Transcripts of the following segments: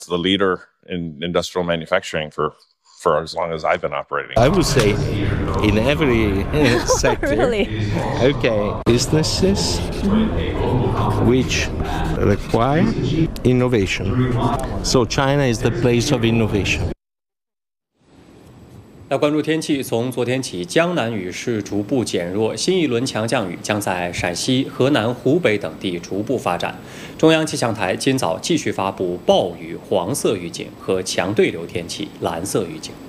the leader in industrial manufacturing for as long as I've been operating. I would say in every sector. Really? Okay. Businesses which require innovation. So China is the place of innovation. 来关注天气，从昨天起，江南雨势逐步减弱，新一轮强降雨将在陕西、河南、湖北等地逐步发展。中央气象台今早继续发布暴雨黄色预警和强对流天气蓝色预警。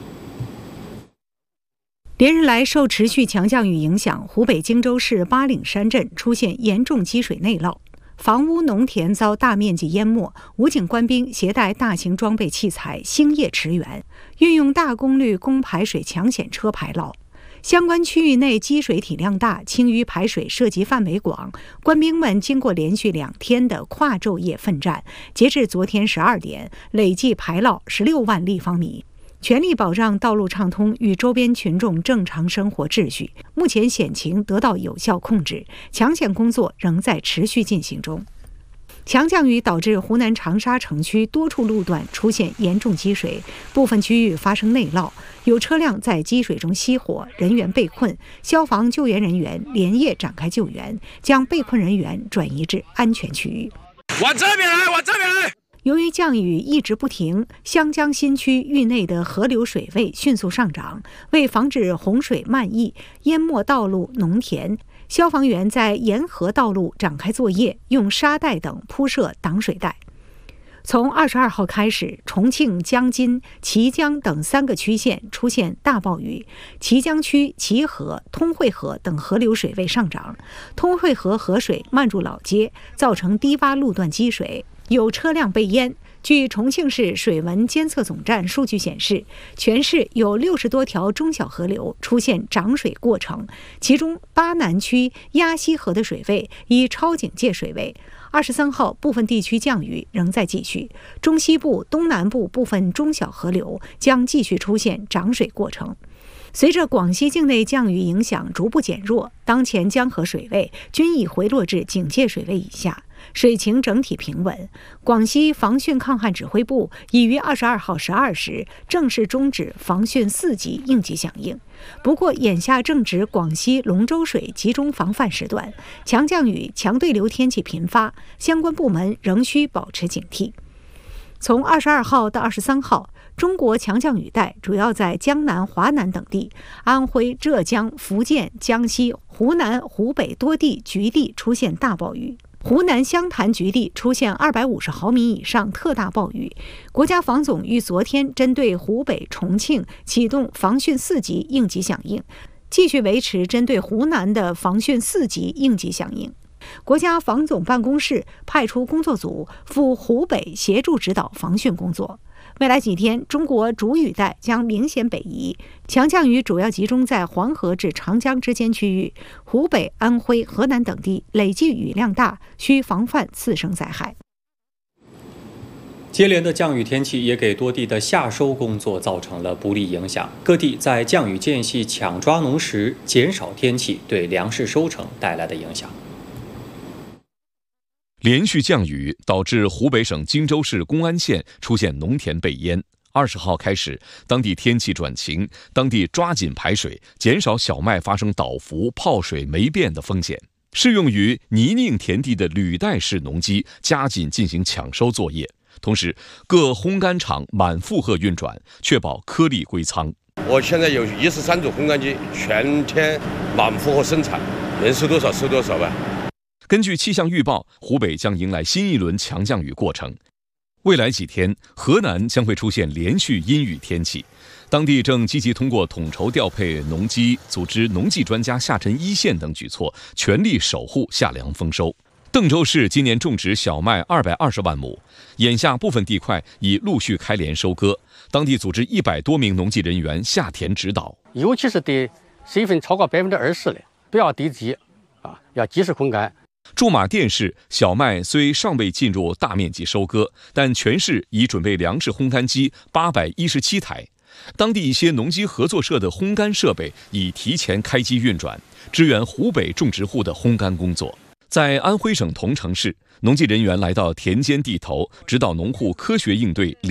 连日来，受持续强降雨影响，湖北荆州市巴岭山镇出现严重积水内涝。房屋、农田遭大面积淹没，武警官兵携带大型装备器材星夜驰援，运用大功率供排水抢险车排涝。相关区域内积水体量大，清淤排水涉及范围广，官兵们经过连续2天的跨昼夜奋战，截至昨天12点，累计排涝16万立方米。全力保障道路畅通与周边群众正常生活秩序。目前险情得到有效控制，抢险工作仍在持续进行中。强降雨导致湖南长沙城区多处路段出现严重积水，部分区域发生内涝，有车辆在积水中熄火，人员被困，消防救援人员连夜展开救援，将被困人员转移至安全区域。 往这边来，往这边来！ 由于降雨一直不停，湘江新区域内的河流水位迅速上涨，为防止洪水漫溢淹没道路、农田，消防员在沿河道路展开作业，用沙袋等铺设挡水带。从22号开始，重庆、江津、綦江等3个区县出现大暴雨，綦江区綦河、通惠河等河流水位上涨，通惠河河水漫入老街，造成低洼路段积水，有车辆被淹。据重庆市水文监测总站数据显示，全市有60多条中小河流出现涨水过程，其中巴南区鸭溪河的水位已超警戒水位。23号部分地区降雨仍在继续，中西部、东南部部分中小河流将继续出现涨水过程。随着广西境内降雨影响逐步减弱，当前江河水位均已回落至警戒水位以下，水情整体平稳。广西防汛抗旱指挥部已于22号12时正式终止防汛4级应急响应。不过，眼下正值广西龙舟水集中防范时段，强降雨、强对流天气频发，相关部门仍需保持警惕。从22号到23号，中国强降雨带主要在江南、华南等地，安徽、浙江、福建、江西、湖南、湖北多地局地出现大暴雨。湖南湘潭局地出现250毫米以上特大暴雨。国家防总于昨天针对湖北、重庆启动防汛4级应急响应，继续维持针对湖南的防汛4级应急响应。国家防总办公室派出工作组赴湖北协助指导防汛工作。未来几天，中国主雨带将明显北移，强降雨主要集中在黄河至长江之间区域，湖北、安徽、河南等地累计雨量大，需防范次生灾害。 接连的降雨天气也给多地的夏收工作造成了不利影响，各地在降雨间隙抢抓农时，减少天气对粮食收成带来的影响。 连续降雨导致湖北省荆州市公安县出现农田被淹。20号开始，当地天气转晴，当地抓紧排水，减少小麦发生倒伏、泡水霉变的风险。适用于泥泞田地的履带式农机加紧进行抢收作业，同时各烘干厂满负荷运转，确保颗粒归仓。 我现在有13组烘干机，全天满负荷生产，能收多少收多少吧。 根据气象预报，湖北将迎来新一轮强降雨过程。未来几天，河南将会出现连续阴雨天气，当地正积极通过统筹调配农机、组织农技专家下沉一线等举措，全力守护夏粮丰收。邓州市今年种植小麦220万亩，眼下部分地块已陆续开镰收割，当地组织100多名农技人员下田指导。 尤其是对水分超过20%的，不要堆积，要及时烘干。 驻马店市小麦虽尚未进入大面积收割，但全市已准备粮食烘干机817台。当地一些农机合作社的烘干设备已提前开机运转，支援湖北种植户的烘干工作。 在安徽省桐城市，农技人员来到田间地头，指导农户科学应对